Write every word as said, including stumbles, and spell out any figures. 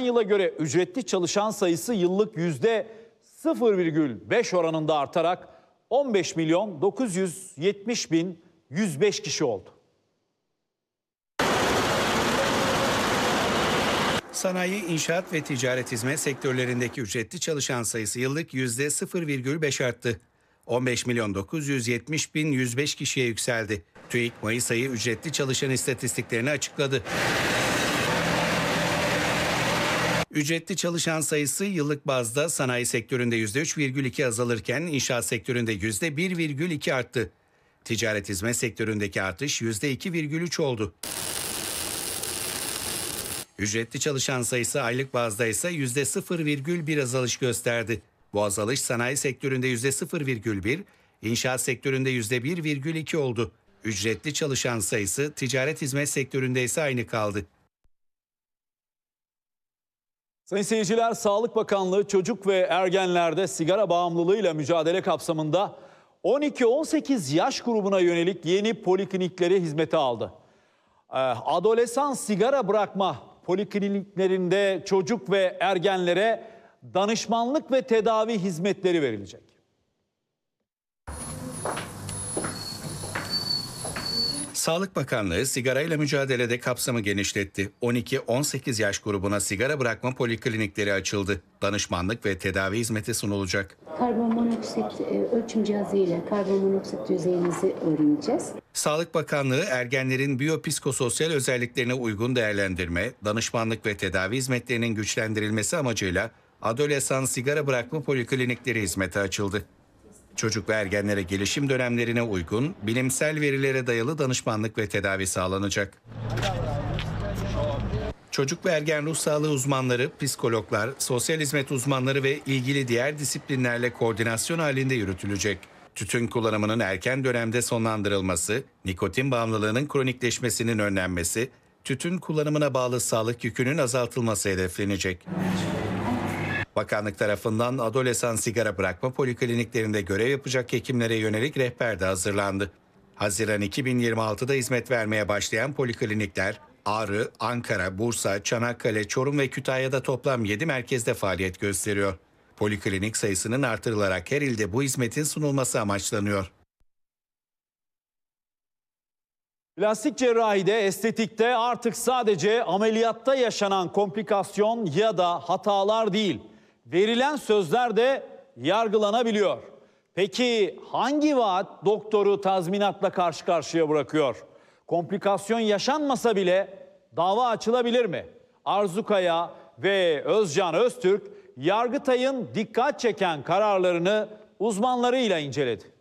yıla göre ücretli çalışan sayısı yıllık yüzde sıfır virgül beş oranında artarak on beş milyon dokuz yüz yetmiş bin yüz beş kişi oldu. Sanayi, inşaat ve ticaret hizmet sektörlerindeki ücretli çalışan sayısı yıllık yüzde sıfır virgül beş arttı. on beş milyon dokuz yüz yetmiş bin yüz beş kişiye yükseldi. TÜİK Mayıs ayı ücretli çalışan istatistiklerini açıkladı. Ücretli çalışan sayısı yıllık bazda sanayi sektöründe yüzde üç virgül iki azalırken inşaat sektöründe yüzde bir virgül iki arttı. Ticaret hizmet sektöründeki artış yüzde iki virgül üç oldu. Ücretli çalışan sayısı aylık bazda ise yüzde sıfır virgül bir azalış gösterdi. Bu azalış sanayi sektöründe yüzde sıfır virgül bir, inşaat sektöründe yüzde bir virgül iki oldu. Ücretli çalışan sayısı ticaret hizmet sektöründe ise aynı kaldı. Sayın seyirciler, Sağlık Bakanlığı çocuk ve ergenlerde sigara bağımlılığıyla mücadele kapsamında on iki on sekiz yaş grubuna yönelik yeni poliklinikleri hizmete aldı. Adolesan sigara bırakma polikliniklerinde çocuk ve ergenlere danışmanlık ve tedavi hizmetleri verilecek. Sağlık Bakanlığı sigarayla mücadelede kapsamı genişletti. on iki on sekiz yaş grubuna sigara bırakma poliklinikleri açıldı. Danışmanlık ve tedavi hizmeti sunulacak. Karbonmonoksit ölçüm cihazı ile karbonmonoksit düzeyinizi öğreneceğiz. Sağlık Bakanlığı ergenlerin biyopsikososyal özelliklerine uygun değerlendirme, danışmanlık ve tedavi hizmetlerinin güçlendirilmesi amacıyla adolesan sigara bırakma poliklinikleri hizmete açıldı. Çocuk ve ergenlere gelişim dönemlerine uygun, bilimsel verilere dayalı danışmanlık ve tedavi sağlanacak. Çocuk ve ergen ruh sağlığı uzmanları, psikologlar, sosyal hizmet uzmanları ve ilgili diğer disiplinlerle koordinasyon halinde yürütülecek. Tütün kullanımının erken dönemde sonlandırılması, nikotin bağımlılığının kronikleşmesinin önlenmesi, tütün kullanımına bağlı sağlık yükünün azaltılması hedeflenecek. Bakanlık tarafından adolesan sigara bırakma polikliniklerinde görev yapacak hekimlere yönelik rehber de hazırlandı. Haziran iki bin yirmi altıda hizmet vermeye başlayan poliklinikler, Ağrı, Ankara, Bursa, Çanakkale, Çorum ve Kütahya'da toplam yedi merkezde faaliyet gösteriyor. Poliklinik sayısının artırılarak her ilde bu hizmetin sunulması amaçlanıyor. Plastik cerrahide, estetikte artık sadece ameliyatta yaşanan komplikasyon ya da hatalar değil, verilen sözler de yargılanabiliyor. Peki hangi vaat doktoru tazminatla karşı karşıya bırakıyor? Komplikasyon yaşanmasa bile dava açılabilir mi? Arzu Kaya ve Özcan Öztürk, Yargıtay'ın dikkat çeken kararlarını uzmanlarıyla inceledi.